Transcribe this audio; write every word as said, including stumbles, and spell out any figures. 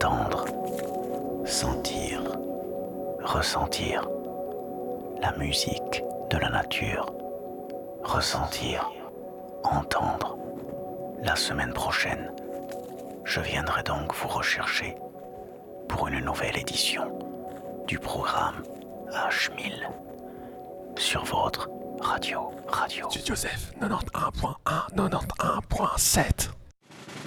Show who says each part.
Speaker 1: entendre, sentir, ressentir la musique de la nature, ressentir, entendre. La semaine prochaine, je viendrai donc vous rechercher pour une nouvelle édition du programme H mille sur votre radio, radio.
Speaker 2: Joseph, quatre-vingt-onze point un, quatre-vingt-onze point sept.